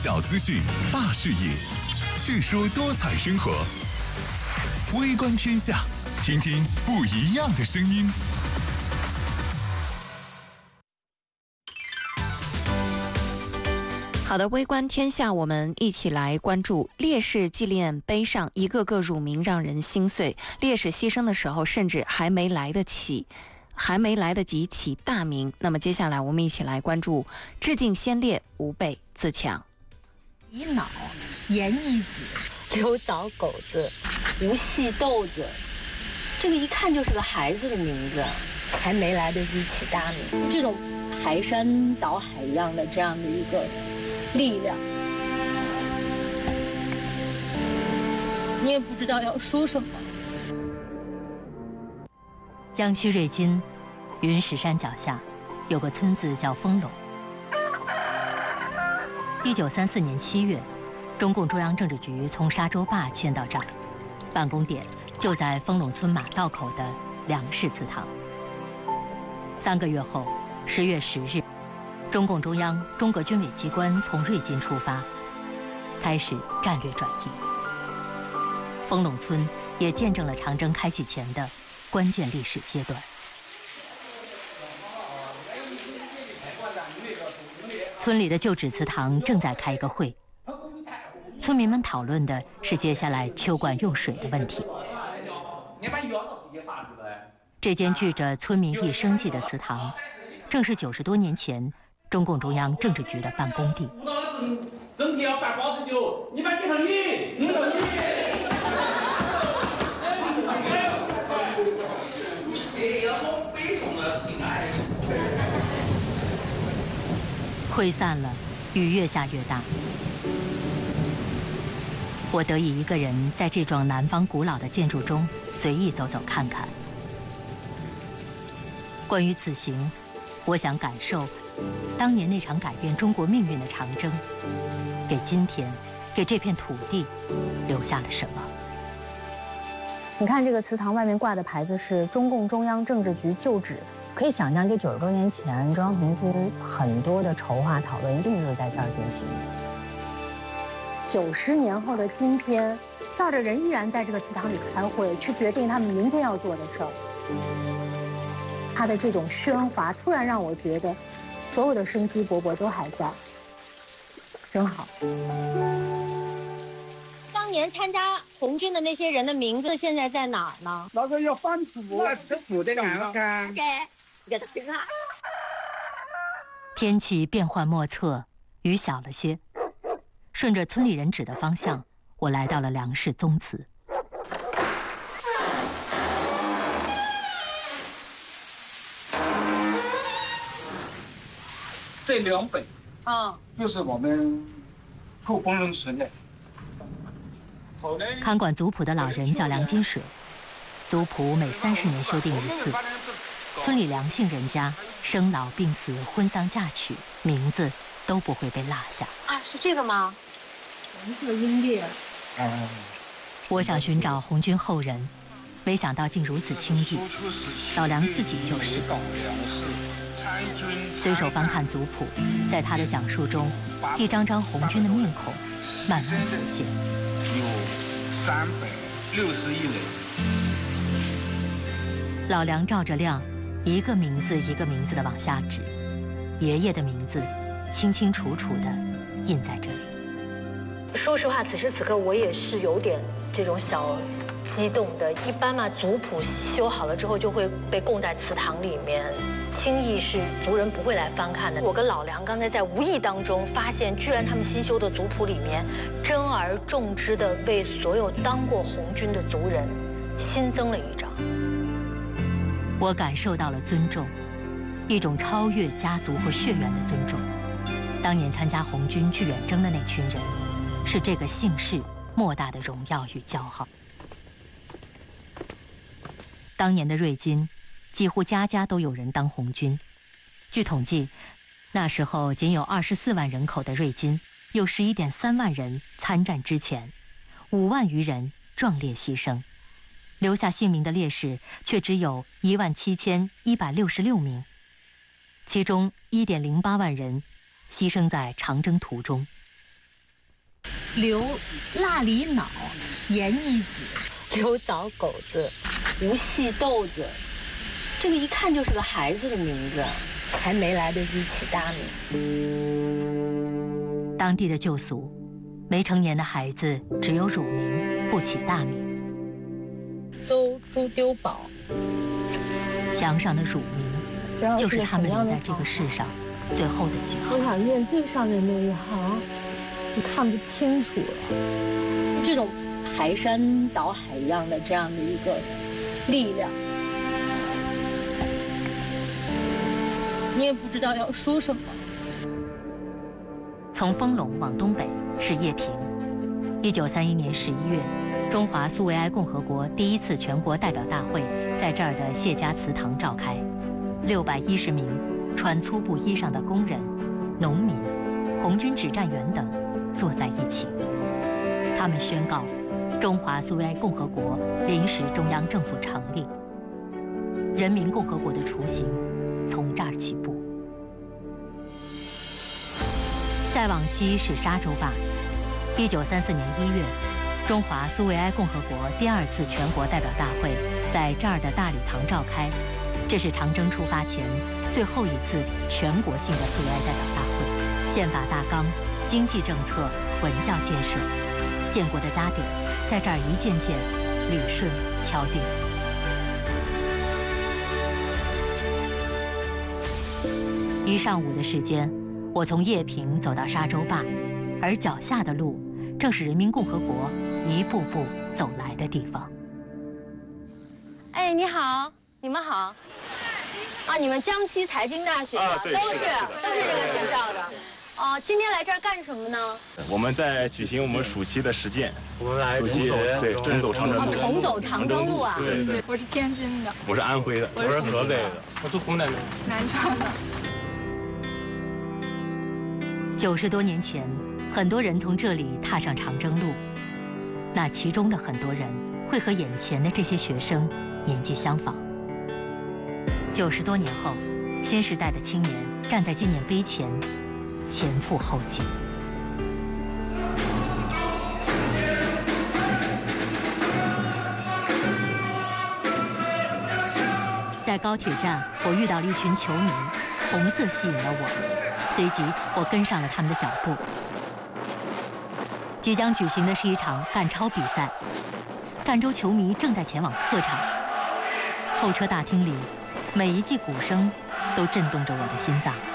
小资讯，大视野，叙说多彩生活。微观天下，听听不一样的声音。 好的，微观天下，我们一起来关注烈士纪念碑上一个个辱名，让人心碎。烈士牺牲的时候，甚至还没来得及起大名。那么接下来我们一起来关注致敬先烈，吾辈自强。 乙脑、严一子、刘早狗子、吴细豆子，这个一看就是个孩子的名字，还没来得及起大名。这种排山倒海一样的这样的一个力量，你也不知道要说什么。 江西瑞金云石山脚下有个村子叫丰陇。1934年7月，中共中央政治局从沙洲坝迁到这儿，办公点就在丰陇村马道口的梁氏祠堂。3个月后，10月10日，中共中央、中革军委机关从瑞金出发，开始战略转移。丰陇村也见证了长征开启前的关键历史阶段。村里的旧址祠堂正在开一个会，村民们讨论的是接下来秋灌用水的问题。这间聚着村民一生计的祠堂，正是90多年前中共中央政治局的办公地。 整体要办包子酒，你把你上你上你。 会散了，雨越下越大。我得以一个人在这幢南方古老的建筑中随意走走看看。关于此行，我想感受当年那场改变中国命运的长征，给今天，给这片土地留下了什么？ 你看这个祠堂外面挂的牌子是中共中央政治局旧址，可以想象，就90多年前中央评区很多的筹划讨论一定是在这儿进行的。90年后的今天，赵着人依然在这个祠堂里开会，去决定他们明天要做的事儿。他的这种喧哗，突然让我觉得，所有的生机勃勃都还在，真好。 当年参加红军的那些人的名字现在在哪儿呢？ 那个要翻土，那吃土的看看。 天气变幻莫测，雨小了些。顺着村里人指的方向，我来到了梁氏宗祠。 这2本就是我们后丰仑村的。 看管族谱的老人叫梁金水，族谱每30年修订一次。村里梁姓人家生老病死、婚丧嫁娶，名字都不会被落下。 啊，是这个吗？ 蓝色英烈。 我想寻找红军后人，没想到竟如此轻易。老梁自己就是。随手翻看族谱，在他的讲述中，一张张红军的面孔慢慢浮现。 有361人。 老梁照着亮，一个名字一个名字的往下指，爷爷的名字清清楚楚地印在这里。 说实话，此时此刻我也是有点这种小激动的。一般嘛，族谱修好了之后就会被供在祠堂里面，轻易是族人不会来翻看的。我跟老梁刚才在无意当中发现，居然他们新修的族谱里面，珍而重之的为所有当过红军的族人新增了一张。 我感受到了尊重，一种超越家族和血缘的尊重。当年参加红军去远征的那群人，是这个姓氏莫大的荣耀与骄傲。当年的瑞金，几乎家家都有人当红军。据统计，那时候仅有24万人口的瑞金，有11.3万人参战之前，5万余人壮烈牺牲，留下姓名的烈士却只有17166名，其中1.08万人牺牲在长征途中。 刘腊梨脑、盐一子、 刘枣狗子、吴细豆子，这个一看就是个孩子的名字，还没来得及起大名。当地的旧俗，没成年的孩子只有乳名，不起大名。 邹朱丢宝， 墙上的乳名，就是他们留在这个世上最后的记号。 我想念最上面那一行，就看不清楚了。 这种排山倒海一样的这样的一个力量，你也不知道要说什么。 从丰隆往东北是叶平。1931年11月，中华苏维埃共和国第一次全国代表大会在这儿的谢家祠堂召开，610名穿粗布衣裳的工人、农民、红军指战员等坐在一起。他们宣告，中华苏维埃共和国临时中央政府成立，人民共和国的雏形从这儿起步。再往西是沙洲坝。1934年1月，中华苏维埃共和国第2次全国代表大会在这儿的大礼堂召开，这是长征出发前最后一次全国性的苏维埃代表大会。宪法大纲、经济政策、文教建设，建国的家底在这儿一件件捋顺敲定。一上午的时间，我从叶平走到沙洲坝，而脚下的路正是人民共和国一步步走来的地方。 哎，你好，你们好。啊，你们江西财经大学的， 对， 都是这个学校的。哦，今天来这儿干什么呢？ 我们在举行我们暑期的实践。 我们来重走长征路。 重走长征路啊！ 对对。 我是天津的。 我是安徽的。 我是河北的。我住湖南的。 南昌的。 90多年前，很多人从这里踏上长征路，那其中的很多人会和眼前的这些学生年纪相仿。90多年后，新时代的青年站在纪念碑前，前赴后继。在高铁站，我遇到了一群球迷，红色吸引了我。 随即，我跟上了他们的脚步。即将举行的是一场赣超比赛，赣州球迷正在前往客场。候车大厅里，每一记鼓声都震动着我的心脏。